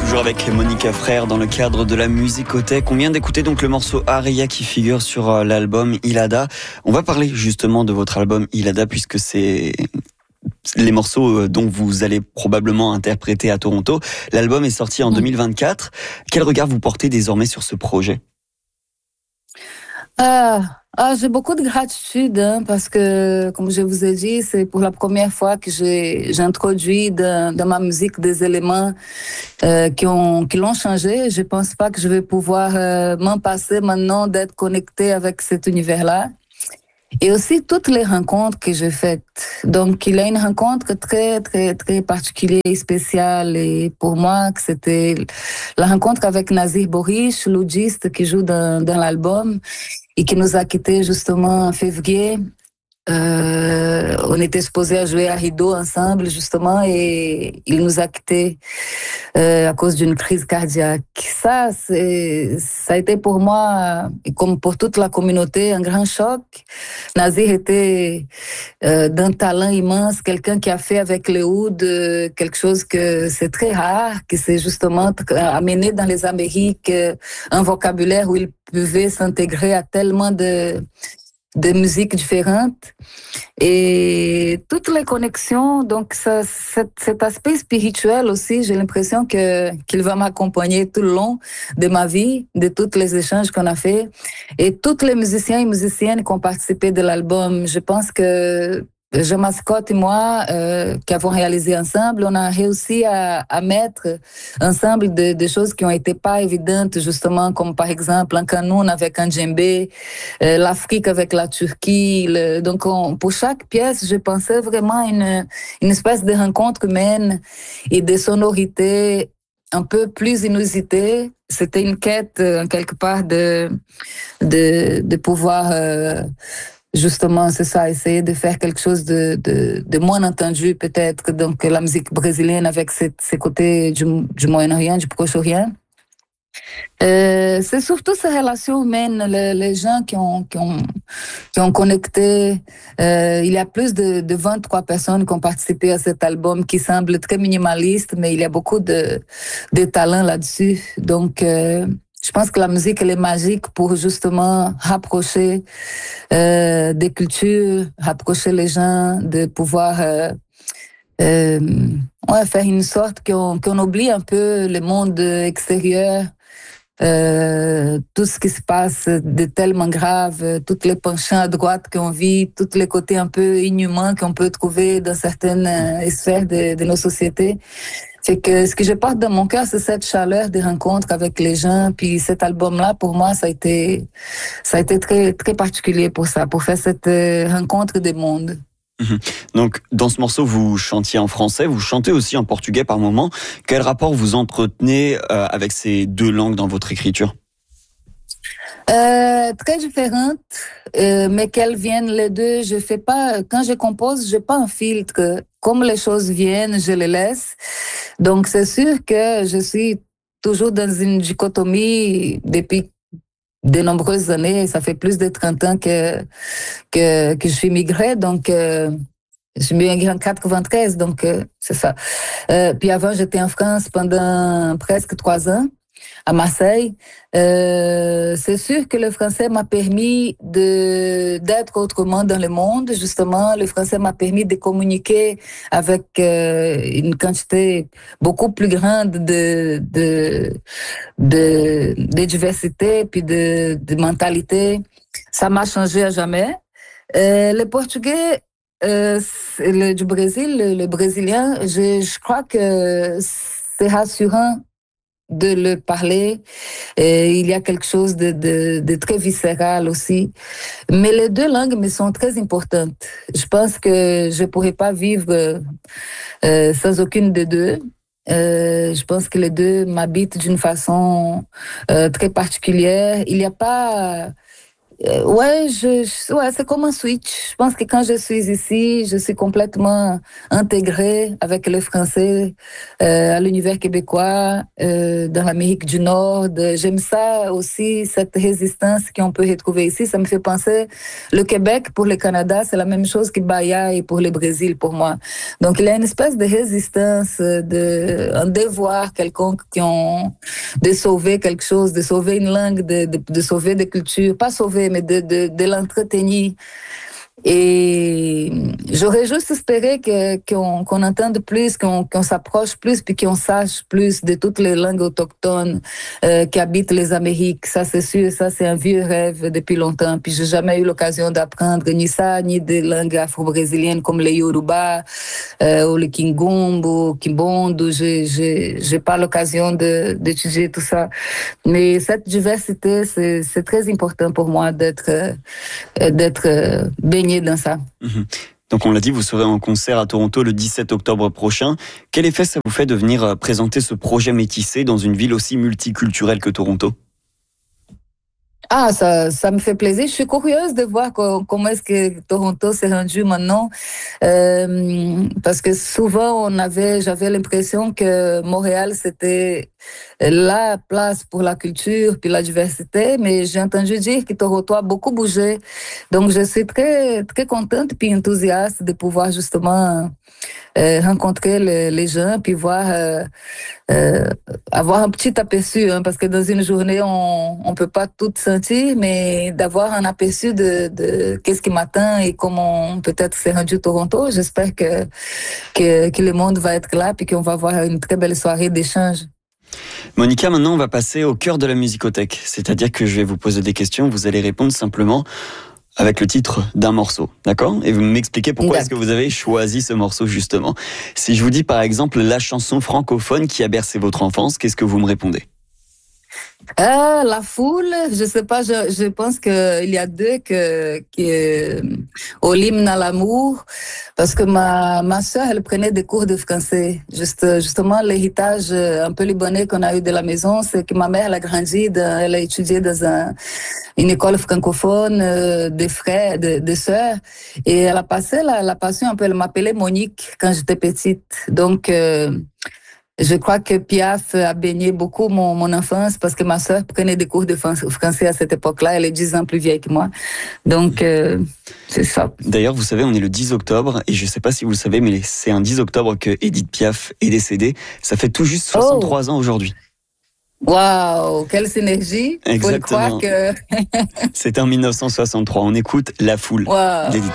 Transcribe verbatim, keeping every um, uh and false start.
Toujours avec Monica Frère dans le cadre de la Musicothèque. On vient d'écouter donc le morceau Aria qui figure sur l'album Ilada. On va parler justement de votre album Ilada puisque c'est les morceaux dont vous allez probablement interpréter à Toronto. L'album est sorti en deux mille vingt-quatre. Quel regard vous portez désormais sur ce projet ? Ah, ah, j'ai beaucoup de gratitude hein, parce que, comme je vous ai dit, c'est pour la première fois que j'ai, j'ai introduit dans, dans ma musique des éléments euh, qui ont qui l'ont changé. Je pense pas que je vais pouvoir euh, m'en passer maintenant d'être connectée avec cet univers-là. Et aussi toutes les rencontres que j'ai faites. Donc, il y a une rencontre très, très, très particulière et spéciale. Et pour moi, que c'était la rencontre avec Nazir Boris, l'oudiste qui joue dans, dans l'album et qui nous a quittés justement en février. Euh, on était supposés à jouer à Rideau ensemble, justement, et il nous a quittés euh, à cause d'une crise cardiaque. Ça, c'est, ça a été pour moi, et comme pour toute la communauté, un grand choc. Nazir était euh, d'un talent immense, quelqu'un qui a fait avec le oud euh, quelque chose que c'est très rare, qui s'est justement amené dans les Amériques euh, un vocabulaire où il pouvait s'intégrer à tellement de de musiques différentes et toutes les connexions. Donc, ça, cet, cet aspect spirituel aussi, j'ai l'impression que qu'il va m'accompagner tout le long de ma vie, de tous les échanges qu'on a fait et tous les musiciens et musiciennes qui ont participé de l'album. Je pense que Jean Mascotte et moi, euh, qui avons réalisé ensemble, on a réussi à, à mettre ensemble des de choses qui ont été pas évidentes, justement, comme par exemple un Cameroun avec un djembé, euh, l'Afrique avec la Turquie. Le, donc, on, pour chaque pièce, je pensais vraiment à une, une espèce de rencontre humaine et de sonorité un peu plus inusitée. C'était une quête, en quelque part, de, de, de pouvoir... Euh, Justement, c'est ça, essayer de faire quelque chose de, de, de moins entendu peut-être, donc la musique brésilienne avec ses, ses côtés du, du Moyen-Orient, du Proche-Orient. Euh, c'est surtout ces relations humaines, les, les gens qui ont, qui ont, qui ont connecté. Euh, il y a plus de, de vingt-trois personnes qui ont participé à cet album qui semble très minimaliste, mais il y a beaucoup de, de talent là-dessus. Donc, euh, je pense que la musique, elle est magique pour justement rapprocher euh, des cultures, rapprocher les gens, de pouvoir euh, euh, ouais, faire une sorte qu'on, qu'on oublie un peu le monde extérieur, euh, tout ce qui se passe de tellement grave, tous les penchants à droite qu'on vit, tous les côtés un peu inhumains qu'on peut trouver dans certaines euh, sphères de, de nos sociétés. C'est que ce que je porte dans mon cœur, c'est cette chaleur des rencontres avec les gens. Puis cet album-là, pour moi, ça a été, ça a été très, très particulier pour ça, pour faire cette rencontre des mondes. Mmh. Donc, dans ce morceau, vous chantiez en français, vous chantez aussi en portugais par moment. Quel rapport vous entretenez euh, avec ces deux langues dans votre écriture ? Euh, très différentes, euh, mais qu'elles viennent les deux. Je fais pas, quand je compose, j'ai pas un filtre. Comme les choses viennent, je les laisse. Donc, c'est sûr que je suis toujours dans une dichotomie depuis de nombreuses années. Ça fait plus de trente ans que, que, que je suis migrée. Donc, euh, je suis migrée en quatre-vingt-treize, donc euh, c'est ça. Euh, puis avant, j'étais en France pendant presque trois ans. À Marseille, euh, c'est sûr que le français m'a permis de d'être autrement dans le monde. Justement, le français m'a permis de communiquer avec euh, une quantité beaucoup plus grande de de de, de diversité puis de de mentalité. Ça m'a changé à jamais. Euh, le portugais euh, le, du Brésil, le, le brésilien, je, je crois que c'est rassurant de le parler. Et il y a quelque chose de, de, de très viscéral aussi. Mais les deux langues me sont très importantes. Je pense que je ne pourrais pas vivre euh, sans aucune des deux. Euh, je pense que les deux m'habitent d'une façon euh, très particulière. Il n'y a pas... Euh, ouais, je, je- ouais, c'est comme un switch. Je pense que quand je suis ici, je suis complètement intégrée avec les Français euh, à l'univers québécois, euh, dans l'Amérique du Nord. J'aime ça aussi, cette résistance qu'on peut retrouver ici. Ça me fait penser, le Québec pour le Canada, c'est la même chose que Bahia et pour le Brésil pour moi. Donc il y a une espèce de résistance, de un devoir quelconque qui ont de sauver quelque chose, de sauver une langue, de, de, de sauver des cultures, pas sauver mais de, de, de l'entretenir. Et j'aurais juste espéré que, qu'on, qu'on entende plus, qu'on, qu'on s'approche plus, puis qu'on sache plus de toutes les langues autochtones euh, qui habitent les Amériques. Ça, c'est sûr, ça, c'est un vieux rêve depuis longtemps. Puis j'ai jamais eu l'occasion d'apprendre ni ça, ni des langues afro-brésiliennes comme les Yoruba, euh, ou le Kingombo, Kimbondo. J'ai, j'ai, j'ai pas l'occasion de, d'étudier tout ça. Mais cette diversité, c'est, c'est très important pour moi d'être, euh, d'être euh, baignée dans ça. Mmh. Donc on l'a dit, vous serez en concert à Toronto le dix-sept octobre prochain. Quel effet ça vous fait de venir présenter ce projet métissé dans une ville aussi multiculturelle que Toronto ? Ah, ça, ça me fait plaisir. Je suis curieuse de voir co- comment est-ce que Toronto s'est rendu maintenant, euh, parce que souvent on avait, j'avais l'impression que Montréal c'était la place pour la culture puis la diversité, mais j'ai entendu dire que Toronto a beaucoup bougé, donc je suis très très contente puis enthousiaste de pouvoir justement euh, rencontrer les, les gens puis voir. Euh, Euh, avoir un petit aperçu, hein, parce que dans une journée, on on peut pas tout sentir, mais d'avoir un aperçu de, de qu'est-ce qui m'attend et comment peut-être c'est rendu Toronto. J'espère que, que, que le monde va être là et qu'on va avoir une très belle soirée d'échange. Monica, maintenant on va passer au cœur de la musicothèque. C'est-à-dire que je vais vous poser des questions, vous allez répondre simplement avec le titre d'un morceau, d'accord ? Et vous m'expliquez pourquoi est-ce que vous avez choisi ce morceau justement. Si je vous dis par exemple la chanson francophone qui a bercé votre enfance, qu'est-ce que vous me répondez ? Euh, la foule, je sais pas, je, je pense qu'il y a deux que, qui, euh, au l'hymne à l'amour, parce que ma, ma soeur, elle prenait des cours de français. Juste, justement, l'héritage un peu libanais qu'on a eu de la maison, c'est que ma mère, elle a grandi, dans, elle a étudié dans un, une école francophone, euh, des frères, des, des sœurs, et elle a passé la, la passion un peu, elle m'appelait Monique quand j'étais petite. Donc, euh, je crois que Piaf a baigné beaucoup mon, mon enfance parce que ma sœur prenait des cours de français à cette époque-là. Elle est dix ans plus vieille que moi. Donc, euh, c'est ça. D'ailleurs, vous savez, on est le dix octobre et je ne sais pas si vous le savez, mais c'est un dix octobre que Edith Piaf est décédée. Ça fait tout juste soixante-trois oh. ans aujourd'hui. Waouh, quelle synergie. Exactement. Faut le croire que... C'était en mille neuf cent soixante-trois. On écoute La Foule wow. d'Edith